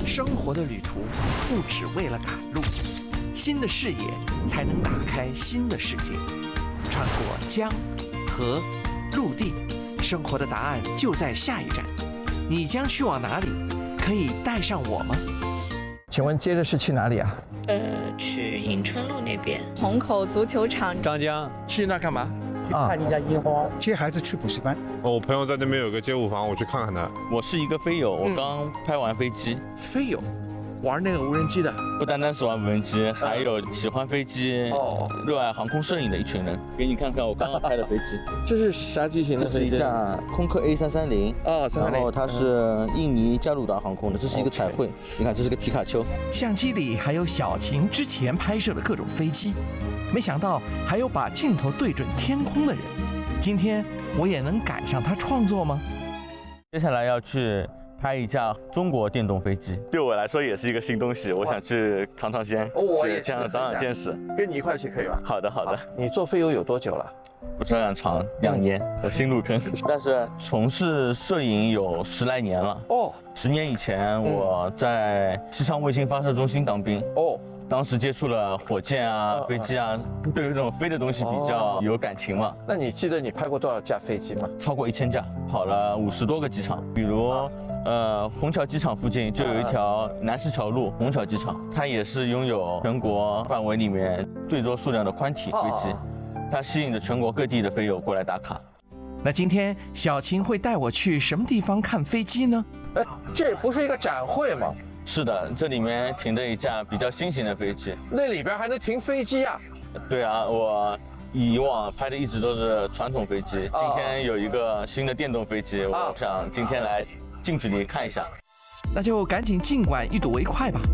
生活的旅途不只为了赶路，新的视野才能打开新的世界。穿过江、河、陆地，生活的答案就在下一站。你将去往哪里？可以带上我吗？请问接着是去哪里啊？ 去迎春路那边。 虹口足球场。 张江。 去那干嘛？ 看一下樱花。 接孩子去补习班。 我朋友在那边有个街舞房，我去看看他。 我是一个飞友，我刚拍完飞机。 飞友，玩那个无人机的。 不单单是玩无人机，还有喜欢飞机、热爱航空摄影的一群人。给你看看我刚刚拍的飞机。 这是啥机型的飞机？ 这是一架空客 A330。 330。 然后它是印尼加鲁达航空的，这是一个彩绘。你看，这是个皮卡丘。 相机里还有小琴之前拍摄的各种飞机，没想到还有把镜头对准天空的人。今天我也能赶上他创作吗？ 接下来要去拍一架中国电动飞机，对我来说也是一个新东西，我想去尝尝鲜。 我也这样长长见识。 跟你一块去可以吧？ 好的，好的。 你做飞友有多久了？ 不这样长，2年，我新入坑。但是从事摄影有10来年了。10年以前我在西昌卫星发射中心当兵。当时接触了火箭啊、飞机啊，对于这种飞的东西比较有感情嘛。 那你记得你拍过多少架飞机吗？ 超过1000架，跑了50多个机场，比如虹桥机场附近就有一条南石桥路虹桥机场，它也是拥有全国范围里面最多数量的宽体飞机，它吸引着全国各地的飞友过来打卡。 那今天小琴会带我去什么地方看飞机呢？这不是一个展会吗？ 是的，这里面停着一架比较新型的飞机。 那里边还能停飞机啊？ 对啊，我以往拍的一直都是传统飞机，今天有一个新的电动飞机，我想今天来近距离看一下。 那就赶紧尽管一睹为快吧。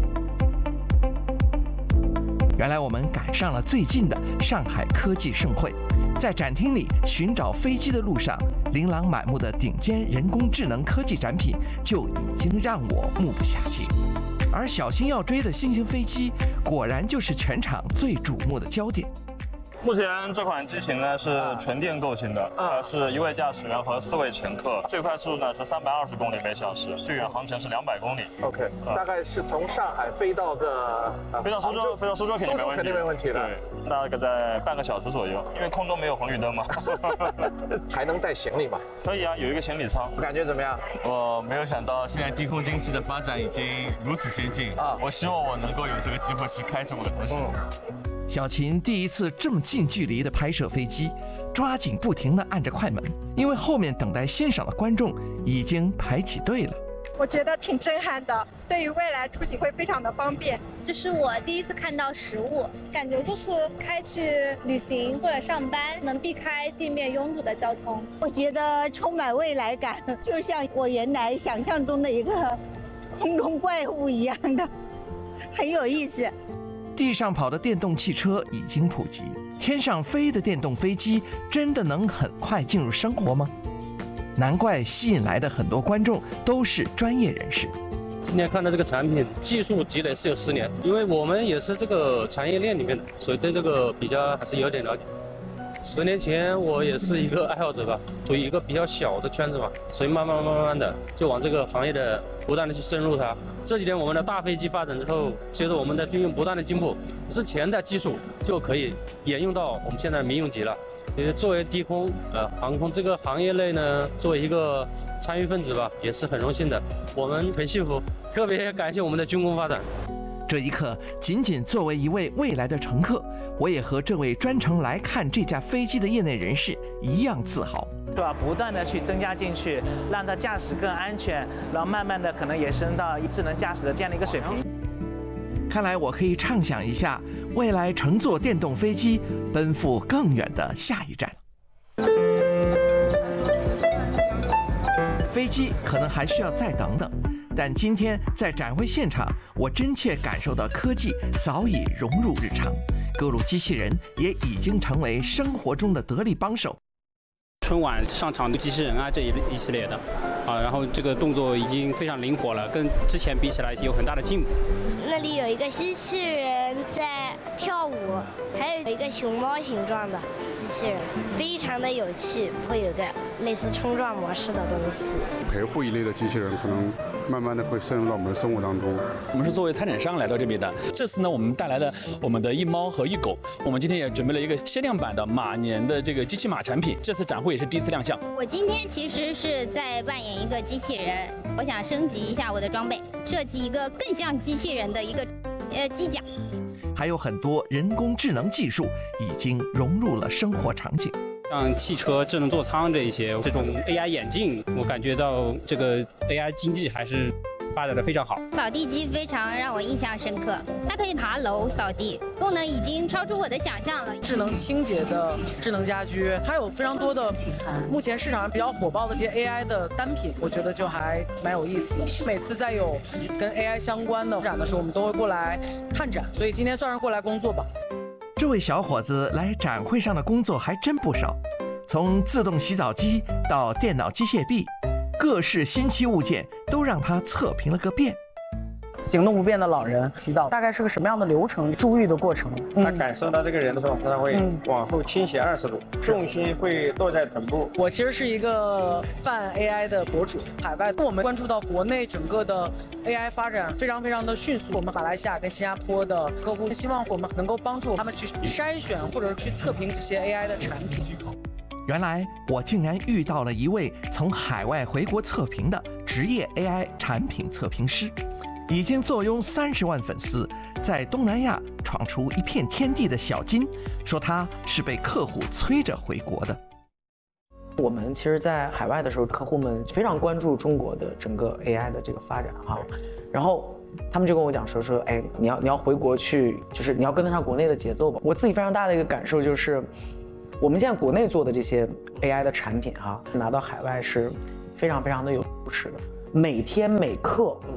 原来我们赶上了最近的上海科技盛会，在展厅里寻找飞机的路上，琳琅满目的顶尖人工智能科技展品就已经让我目不暇接。而小新要追的新型飞机，果然就是全场最瞩目的焦点。 目前这款机型呢是纯电构型的，是1位驾驶员和4位乘客，最快速度呢是320公里每小时，最远航程是200公里。 OK， 大概是从上海飞到苏州肯定没问题的。对，大概在半个小时左右，因为空中没有红绿灯嘛。 还能带行李吗？ 可以啊，有一个行李舱。 感觉怎么样？ 我没有想到现在低空经济的发展已经如此先进我希望我能够有这个机会去开这么个东西。 小琴第一次这么近距离的拍摄飞机，抓紧不停地按着快门，因为后面等待欣赏的观众已经排起队了。 我觉得挺震撼的，对于未来出行会非常的方便。 这是我第一次看到实物，感觉就是开去旅行或者上班，能避开地面拥堵的交通。 我觉得充满未来感，就像我原来想象中的一个空中怪物一样的，很有意思。 地上跑的电动汽车已经普及，天上飞的电动飞机真的能很快进入生活吗？难怪吸引来的很多观众都是专业人士。 今天看到这个产品，技术积累是有10年，因为我们也是这个产业链里面的，所以对这个比较还是有点了解。10年前我也是一个爱好者吧，处于一个比较小的圈子嘛，所以慢慢的就往这个行业的不断的去深入它。这几年我们的大飞机发展之后，随着我们的军用不断的进步，之前的技术就可以沿用到我们现在的民用级了。作为低空航空这个行业内呢，作为一个参与分子吧，也是很荣幸的。我们很幸福，特别感谢我们的军工发展。 这一刻，仅仅作为一位未来的乘客，我也和这位专程来看这架飞机的业内人士一样自豪。 对吧？不断的去增加进去，让它驾驶更安全，然后慢慢的可能也升到智能驾驶的这样的一个水平。 看来我可以畅想一下，未来乘坐电动飞机奔赴更远的下一站。飞机可能还需要再等等，但今天在展会现场，我真切感受到科技早已融入日常，各路机器人也已经成为生活中的得力帮手。 春晚上场的机器人啊，这一系列的，然后这个动作已经非常灵活了，跟之前比起来有很大的进步。 那里有一个机器人在跳舞，还有一个熊猫形状的机器人，非常的有趣，会有个类似冲撞模式的东西。 陪护一类的机器人可能慢慢的会渗入到我们的生活当中。 我们是作为参展商来到这边的，这次呢，我们带来了我们的一猫和一狗。我们今天也准备了一个限量版的马年的这个机器马产品，这次展会也是第一次亮相。 我今天其实是在扮演一个机器人，我想升级一下我的装备，设计一个更像机器人的一个机甲。 还有很多人工智能技术已经融入了生活场景。 像汽车智能座舱这种 AI 眼镜，我感觉到这个 AI 经济还是发展的非常好。 扫地机非常让我印象深刻，它可以爬楼扫地，功能已经超出我的想象了。 智能清洁的智能家居，还有非常多的目前市场上比较火爆的这些 AI 的单品，我觉得就还蛮有意思的。每次在有跟 AI 相关的展的时候，我们都会过来看展，所以今天算是过来工作吧。 这位小伙子来展会上的工作还真不少，从自动洗澡机到电脑机械臂，各式新奇物件都让他测评了个遍。 行动不便的老人洗澡大概是个什么样的流程？注意的过程？ 他感受到这个人的时候，他会往后倾斜20度，重心会落在臀部。 我其实是一个泛 AI 的博主，海外我们关注到国内整个的 AI 发展非常的迅速。我们马来西亚跟新加坡的客户希望我们能够帮助他们去筛选或者去测评这些 AI 的产品。 原来我竟然遇到了一位从海外回国测评的职业 AI 产品测评师，已经坐拥30万粉丝，在东南亚闯出一片天地的小金，说他是被客户催着回国的。 我们其实，在海外的时候，客户们非常关注中国的整个 AI 的这个发展哈，然后他们就跟我讲说，哎，你要回国去，就是你要跟得上国内的节奏吧。我自己非常大的一个感受就是，我们现在国内做的这些 AI 的产品哈，拿到海外是非常的有优势的。每天每刻